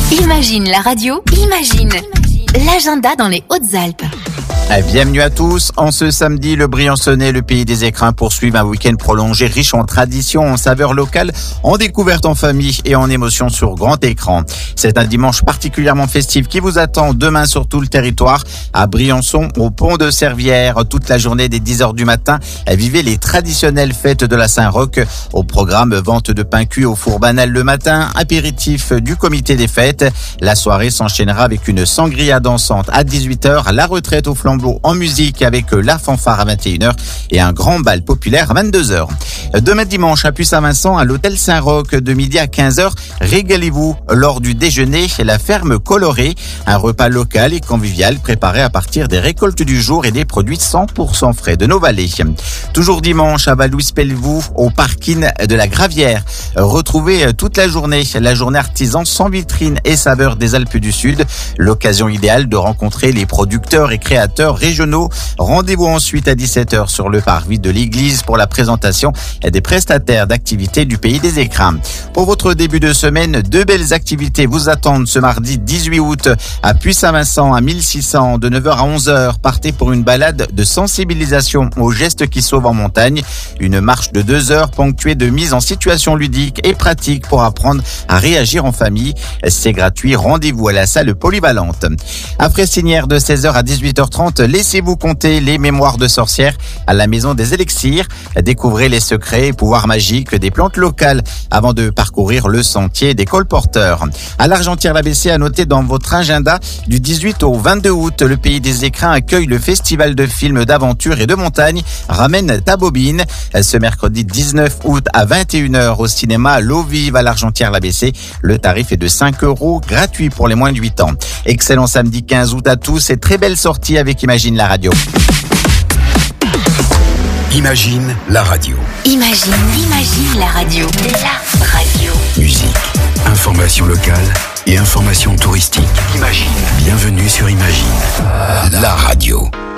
Imagine la radio, imagine l'agenda dans les Hautes-Alpes. Bienvenue à tous. En ce samedi, le Briançonnais, le pays des écrins, poursuivent un week-end prolongé riche en traditions, en saveurs locales, en découvertes en famille et en émotions sur grand écran. C'est un dimanche particulièrement festif qui vous attend demain sur tout le territoire. À Briançon, au pont de Servières, toute la journée dès 10h du matin, vivez les traditionnelles fêtes de la Saint-Roch. Au programme, vente de pain cuit au four banal le matin, apéritif du comité des fêtes. La soirée s'enchaînera avec une sangria dansante à 18h, la retraite au flambeau en musique avec la fanfare à 21h et un grand bal populaire à 22h. Demain dimanche à Puy-Saint-Vincent, à l'hôtel Saint-Roch, de midi à 15h, régalez-vous lors du déjeuner la ferme colorée, un repas local et convivial préparé à partir des récoltes du jour et des produits 100% frais de nos vallées. Toujours dimanche à Valouise-Pelvoux, au parking de la Gravière. Retrouvez toute la journée artisan sans vitrine et saveurs des Alpes du Sud. L'occasion idéale de rencontrer les producteurs et créateurs régionaux. Rendez-vous ensuite à 17h sur le parvis de l'église pour la présentation des prestataires d'activités du pays des écrins. Pour votre début de semaine, deux belles activités vous attendent ce mardi 18 août à Puy-Saint-Vincent à 1600 de 9h à 11h. Partez pour une balade de sensibilisation aux gestes qui sauvent en montagne. Une marche de 2 heures ponctuée de mise en situation ludique et pratique pour apprendre à réagir en famille. C'est gratuit. Rendez-vous à la salle polyvalente. À Fressinière de 16h à 18h30, laissez-vous compter les mémoires de sorcières à la maison des élixirs. Découvrez les secrets et pouvoirs magiques des plantes locales avant de parcourir le sentier des colporteurs. À l'Argentière-la-Bessée, à noter dans votre agenda, du 18 au 22 août, le pays des écrins accueille le festival de films d'aventure et de montagne Ramène ta bobine. Ce mercredi 19 août à 21h au cinéma L'eau vive à l'Argentière-la-Bessée. Le tarif est de 5 €, gratuit pour les moins de 8 ans. Excellent samedi 15 août à tous et très belle sortie avec Imagine la radio. Imagine la radio. Imagine la radio. La radio. Musique, information locale et information touristique. Imagine. Bienvenue sur Imagine la radio.